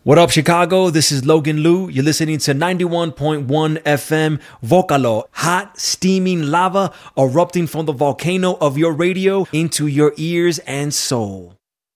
What up, Chicago? This is Logan Liu. You're listening to 91.1 FM Vocalo, hot, steaming lava erupting from the volcano of your radio into your ears and soul.